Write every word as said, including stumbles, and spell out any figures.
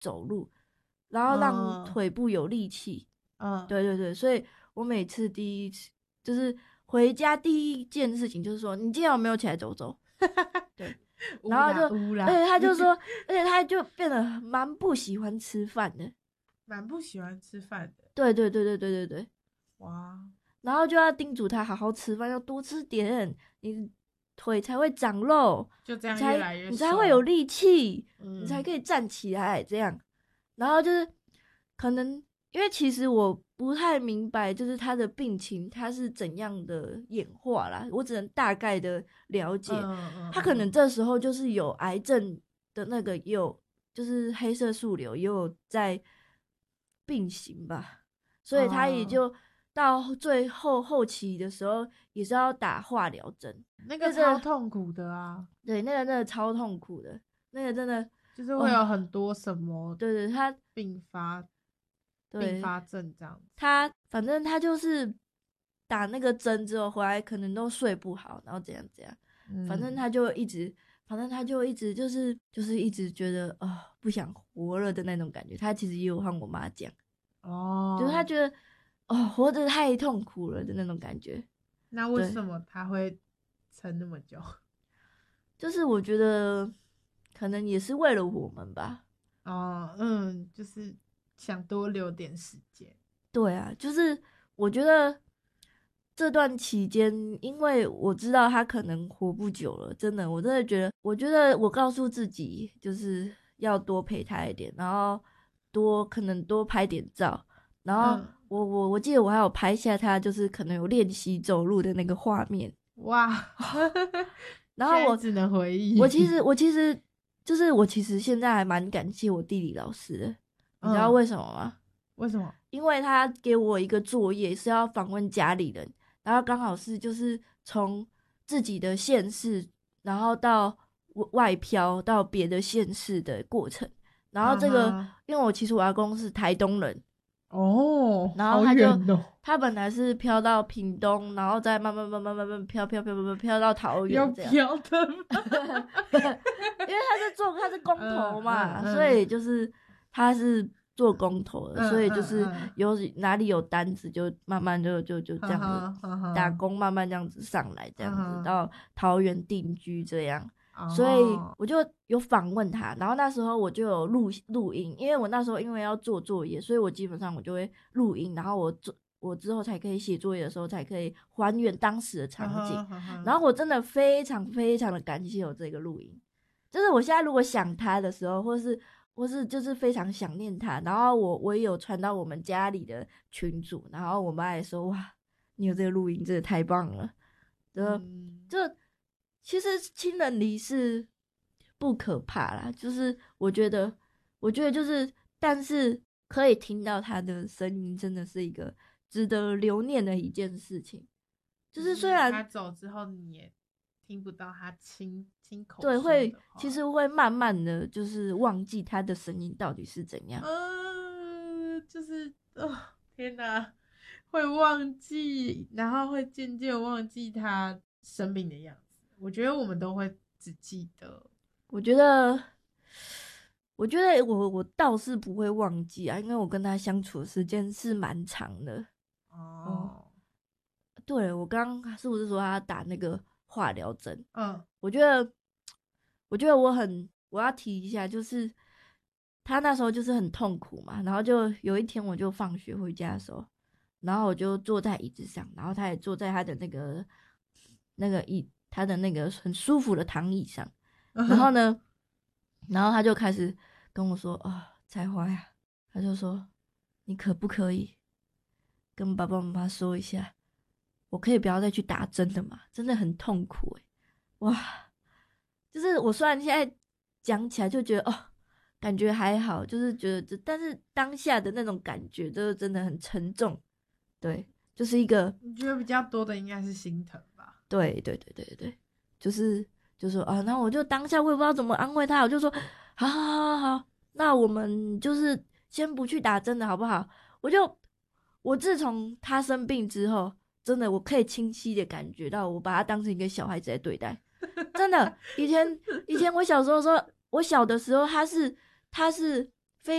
走路，然后让腿部有力气。 嗯， 对对对，所以我每次第一次就是回家第一件事情就是说，你今天有没有起来走走？对，然后就，而且他就说，而且他就变得蛮不喜欢吃饭的， 蛮不喜欢吃饭的。 对对对对对对对， 哇！ 然后就要叮嘱他好好吃饭，要多吃点，你腿才会长肉， 就这样才越来越你才会有力气， 嗯、 你才可以站起来这样。然后就是可能因为其实我不太明白，就是他的病情他是怎样的演化啦，我只能大概的了解。 嗯嗯、 他可能这时候就是有癌症的那个，也有就是黑色素瘤也有在并行吧，所以他也就到最后后期的时候也是要打化疗针， 那个超痛苦的啊。 对，那个真的超痛苦的，那个真的就是会有很多什么， 对对，他并发。 对， 并发症这样子， 他反正他就是打那个针之后回来，可能都睡不好，然后怎样怎样，嗯、反正他就一直，反正他就一直就是就是一直觉得啊、呃、不想活了的那种感觉。他其实也有和我妈讲，哦，就是他觉得哦活着太痛苦了的那种感觉。 那为什么他会撑那么久？ 就是我觉得可能也是为了我们吧。 哦，嗯，就是想多留点时间。 对啊，就是我觉得这段期间，因为我知道他可能活不久了，真的，我真的觉得，我觉得我告诉自己就是要多陪他一点，然后多可能多拍点照，然后我、嗯、我我记得我还有拍下他就是可能有练习走路的那个画面，哇，然后我只能回忆， 我其实我其实就是我其实现在还蛮感谢我地理老师的，你知道为什么吗？ 嗯为什么？ 因为他给我一个作业是要访问家里人，然后刚好是就是从自己的县市，然后到外漂到别的县市的过程。然后这个，uh-huh. 因为我其实我阿公是台东人哦， 然后他就、 哦、 他本来是飘到屏东，然后再慢慢慢慢慢慢飘飘飘飘飘到桃园这样。 飘的吗？ 因为他是做他是工头嘛，嗯嗯嗯、所以就是他是。做工头的，所以就是有哪里有单子就慢慢就就就这样子打工，慢慢这样子上来，这样子到桃园定居这样，所以我就有访问他，然后那时候我就有录录音，因为我那时候因为要做作业，所以我基本上我就会录音，然后我做我之后才可以写作业的时候才可以还原当时的场景，然后我真的非常非常的感谢有这个录音，就是我现在如果想他的时候，或是或是就是非常想念他，然后我我也有传到我们家里的群组，然后我妈也说哇，你有这个录音真的太棒了，就、嗯、就其实亲人离世不可怕啦，就是我觉得我觉得就是但是可以听到他的声音真的是一个值得留念的一件事情，就是虽然他走之后你也听不到他亲亲口对，会其实会慢慢的就是忘记他的声音到底是怎样。 嗯、呃，就是哦天哪，会忘记，然后会渐渐忘记他生病的样子。我觉得我们都会只记得。 我觉得，我觉得我我倒是不会忘记啊，因为我跟他相处的时间是蛮长的。哦，嗯、对，我刚刚是不是说他打那个化疗针？嗯，我觉得，我觉得我很，我要提一下，就是他那时候就是很痛苦嘛，然后就有一天我就放学回家的时候，然后我就坐在椅子上，然后他也坐在他的那个那个椅，他的那个很舒服的躺椅上，然后呢，然后他就开始跟我说：“啊、哦，彩花呀，他就说你可不可以跟爸爸妈妈说一下？”我可以不要再去打针的嘛？真的很痛苦欸，哇！就是我虽然现在讲起来就觉得哦，感觉还好，就是觉得，但是当下的那种感觉就是真的很沉重。对，就是一个你觉得比较多的应该是心疼吧？ 对对对对对，就是就说啊，那我就当下我也不知道怎么安慰他，我就说好好好好好，那我们就是先不去打针的好不好？我就我自从他生病之后。真的，我可以清晰的感觉到，我把他当成一个小孩子在对待。真的，以前以前我小时候说，我小的时候，他是他是